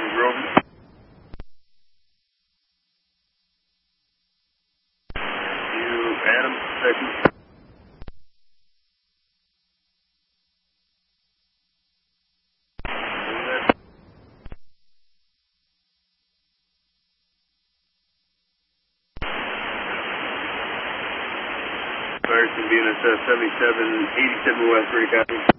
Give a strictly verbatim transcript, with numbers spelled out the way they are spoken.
Grove. You, Adam, second. First and being at seventy-seven eighty-seven West, Rick.